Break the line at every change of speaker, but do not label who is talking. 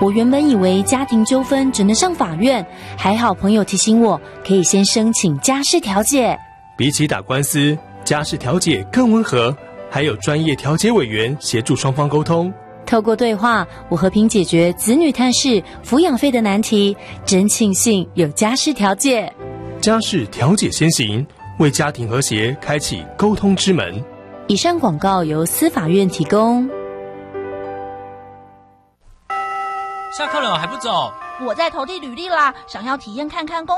我原本以为家庭纠纷只能上法院，还好朋友提醒我，可以先申请家事调解。
比起打官司，家事调解更温和，还有专业调解委员协助双方沟通。
透过对话，我和平解决子女探视、抚养费的难题，真庆幸有家事调解。
家事调解先行，为家庭和谐开启沟通之门。
以上广告由司法院提供。
下课了还不走？
我在投递履历啦，想要体验看看